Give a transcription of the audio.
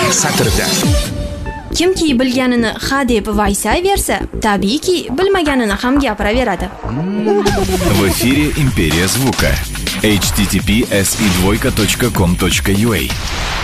satrda. Kimki bilganini ha deb vaysayversa, tabiiyki, bilmaganini ham gapiraveradi. В эфире Империя звука. https://com.ua